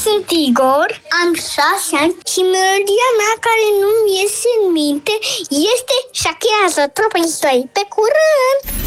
sunt Igor, am 6 ani și melodia mea care nu-mi iese în minte este Shakira, Tropa Pe curând!